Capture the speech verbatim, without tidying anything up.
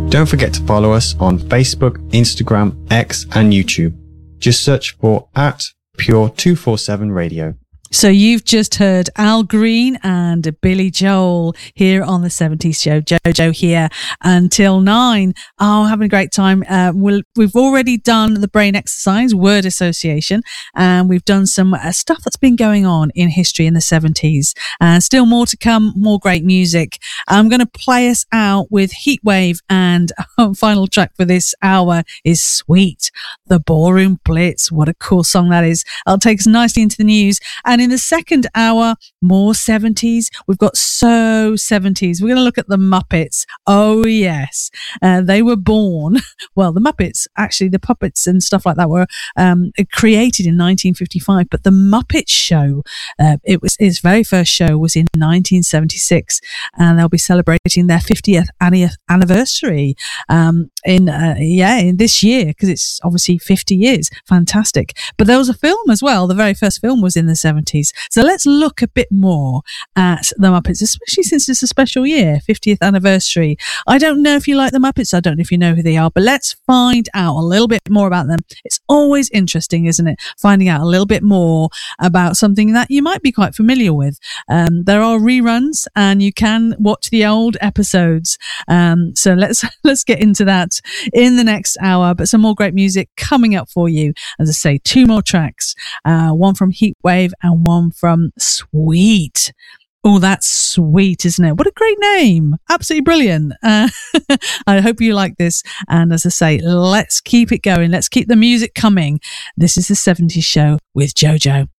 Don't forget to follow us on Facebook, Instagram, X, and YouTube. Just search for at Pure two forty-seven Radio. So you've just heard Al Green and Billy Joel here on the seventies show. Jojo here until nine. Oh, having a great time. Uh, we'll, we've already done the brain exercise, word association, and we've done some uh, stuff that's been going on in history in the seventies. And still more to come, more great music. I'm going to play us out with Heatwave, and our final track for this hour is Sweet, the Ballroom Blitz. What a cool song that is. I'll take us nicely into the news. And in the second hour, more seventies. We've got so seventies. We're going to look at the Muppets. Oh, yes. Uh, they were born, well, the Muppets, actually, the puppets and stuff like that were um, created in nineteen fifty-five. But the Muppet Show, uh, it was its very first show was in nineteen seventy-six. And they'll be celebrating their fiftieth anniversary um, in, uh, yeah, in this year, because it's obviously fifty years. Fantastic. But there was a film as well. The very first film was in the seventies. So let's look a bit more at the Muppets, especially since it's a special year, fiftieth anniversary. I don't know if you like the Muppets. I don't know if you know who they are, but let's find out a little bit more about them. It's always interesting, isn't it? Finding out a little bit more about something that you might be quite familiar with. Um, there are reruns and you can watch the old episodes. Um, so let's, let's get into that in the next hour, but some more great music coming up for you. As I say, two more tracks, uh, one from Heatwave and one from Sweet. Oh, that's sweet, isn't it? What a great name. Absolutely brilliant. Uh, I hope you like this. And as I say, let's keep it going. Let's keep the music coming. This is the seventies show with Jojo.